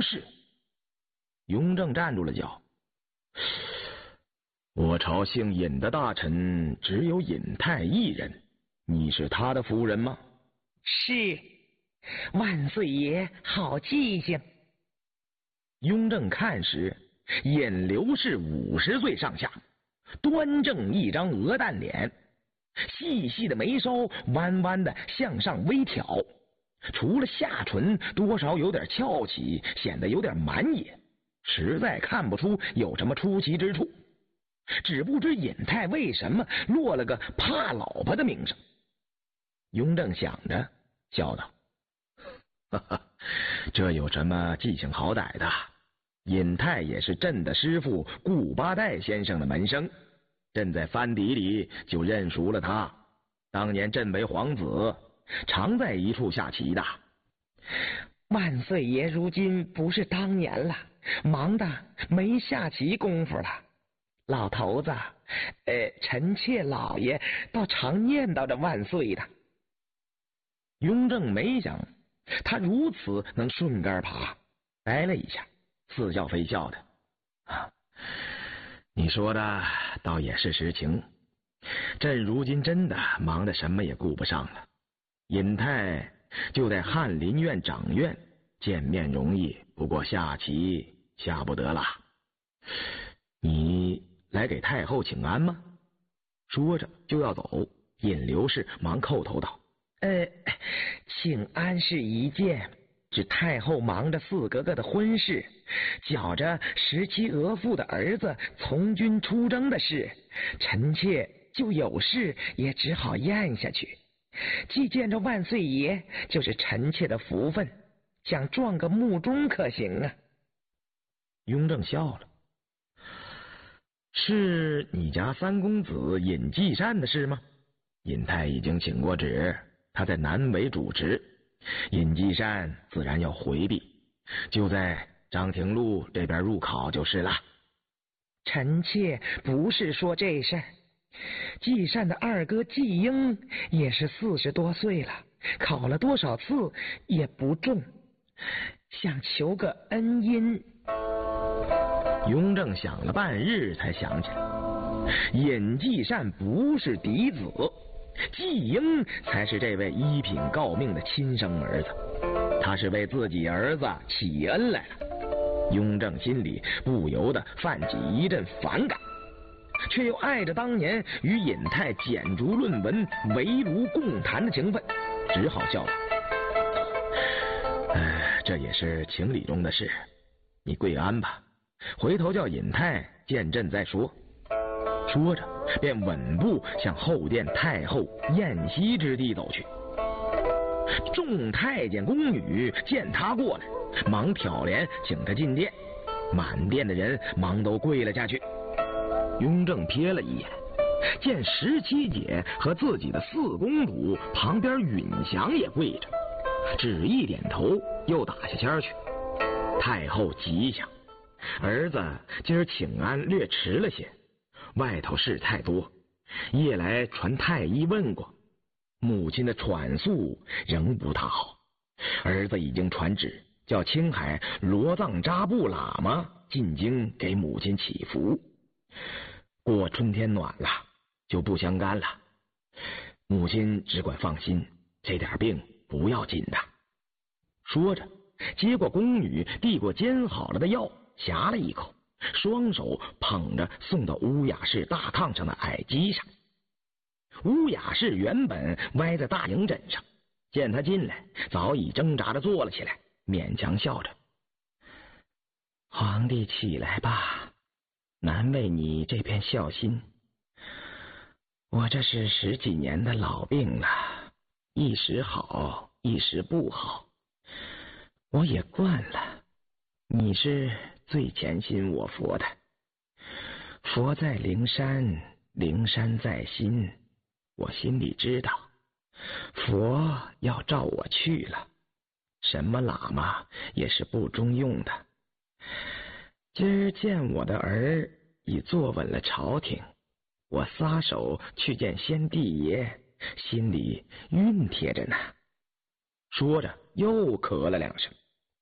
氏。雍正站住了脚。我朝姓尹的大臣只有尹泰一人，你是他的夫人吗？ 是。万岁爷好记性。 雍正看时，尹刘氏50岁上下，端正一张鹅蛋脸，细细的眉梢弯弯的向上微挑，除了下唇多少有点翘起，显得有点蛮野，实在看不出有什么出奇之处。只不知尹泰为什么落了个怕老婆的名声。雍正想着笑道：哈哈，这有什么记性好歹的？尹泰也是朕的师傅顾八代先生的门生，朕在藩邸里就认熟了他。当年朕为皇子，常在一处下棋的。 万岁爷如今不是当年了，忙得没下棋功夫了。老头子，臣妾老爷倒常念叨着万岁的。 雍正没想他如此能顺杆爬，呆了一下，似笑非笑的。你说的倒也是实情，朕如今真的忙得什么也顾不上了。尹泰就在翰林院掌院，见面容易，不过下棋下不得了。你来给太后请安吗？说着就要走，尹刘氏忙叩头道： 请安是一件，只太后忙着四哥哥的婚事，觉着17额驸的儿子从军出征的事，臣妾就有事也只好咽下去。既见着万岁爷，就是臣妾的福分，想撞个墓钟可行啊？ 雍正笑了：是你家三公子尹继善的事吗？尹泰已经请过旨，他在南围主持，尹继善自然要回避，就在张廷禄这边入考就是了。 臣妾不是说这事儿，继善的二哥继英也是40多岁了，考了多少次也不中，想求个恩荫。 雍正想了半日才想起来，尹继善不是嫡子，继英才是这位一品诰命的亲生儿子，他是为自己儿子启恩来了。雍正心里不由得泛起一阵反感，却又爱着当年与尹泰简竹论文、围炉共谈的情分，只好笑道：这也是情理中的事，你跪安吧，回头叫尹泰见朕再说。说着便稳步向后殿太后宴席之地走去。众太监宫女见他过来，忙挑帘请他进殿，满殿的人忙都跪了下去。雍正瞥了一眼，见17姐和自己的4公主旁边允祥也跪着，只一点头，又打下签去。太后急想，儿子今儿请安略迟了些，外头事太多，夜来传太医问过，母亲的喘速仍不大好，儿子已经传旨叫青海罗藏扎布喇嘛进京给母亲祈福，过春天暖了就不相干了，母亲只管放心，这点病不要紧的。说着接过宫女递过煎好了的药，呷了一口，双手捧着送到乌雅氏大炕上的矮机上。乌雅氏原本歪在大营枕上，见他进来，早已挣扎着坐了起来，勉强笑着：皇帝起来吧，难为你这片孝心，我这是10几年的老病了，一时好一时不好，我也惯了，你是最虔心我佛的，佛在灵山，灵山在心，我心里知道，佛要召我去了，什么喇嘛也是不中用的。今儿见我的儿已坐稳了朝廷，我撒手去见先帝爷，心里熨帖着呢。说着又咳了2声。